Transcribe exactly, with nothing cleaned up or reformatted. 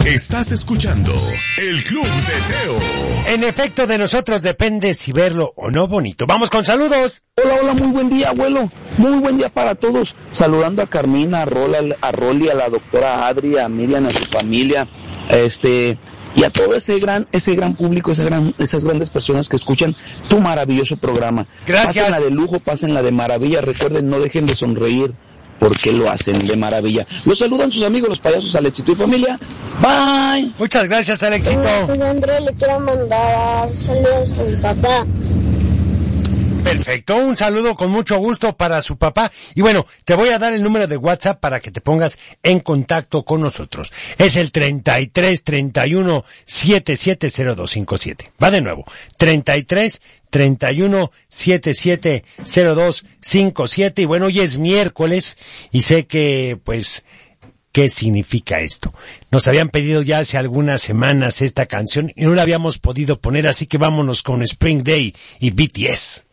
Estás escuchando El Club de Teo. En efecto, de nosotros depende si verlo o no bonito. Vamos con saludos. Hola, hola, muy buen día, abuelo. Muy buen día para todos. Saludando a Carmina, a, Rola, a Rolly, a la doctora Adri, a Miriam, a su familia, este, y a todo ese gran, ese gran público, ese gran, esas grandes personas que escuchan tu maravilloso programa. Gracias. Pásenla de lujo, pásenla de maravilla. Recuerden, no dejen de sonreír, porque lo hacen de maravilla. Los saludan sus amigos los payasos Alexito y familia. Bye. Muchas gracias, Alexito. Hola, soy André, le quiero mandar saludos a mi papá. Perfecto, un saludo con mucho gusto para su papá. Y bueno, te voy a dar el número de WhatsApp para que te pongas en contacto con nosotros. Es el treinta y tres, treinta y uno, setenta y siete cero dos cincuenta y siete. Va de nuevo. treinta y tres, treinta y uno, setenta y siete cero dos cincuenta y siete. Y bueno, hoy es miércoles y sé que, pues, ¿qué significa esto? Nos habían pedido ya hace algunas semanas esta canción y no la habíamos podido poner, así que vámonos con Spring Day y B T S.